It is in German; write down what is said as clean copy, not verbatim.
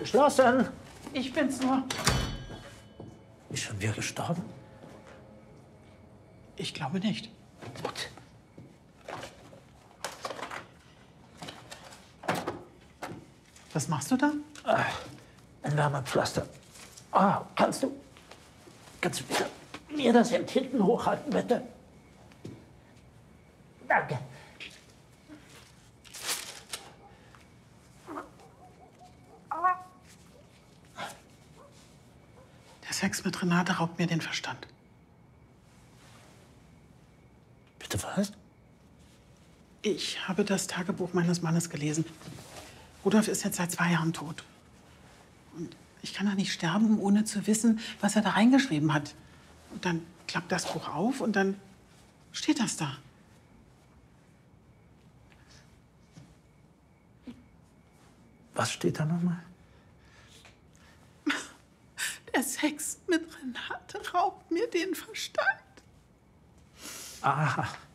Geschlossen. Ich bin's nur. Ist schon wieder gestorben? Ich glaube nicht. Gut. Was machst du da? Ein Wärmepflaster. Ah, kannst du bitte mir das Hemd hinten hochhalten, bitte? Danke. Der Sex mit Renate raubt mir den Verstand. Bitte was? Ich habe das Tagebuch meines Mannes gelesen. Rudolf ist jetzt seit 2 Jahren tot. Und ich kann doch nicht sterben, ohne zu wissen, was er da reingeschrieben hat. Und dann klappt das Buch auf und dann steht das da. Was steht da nochmal? Der Sex mit Renate raubt mir den Verstand. Aha.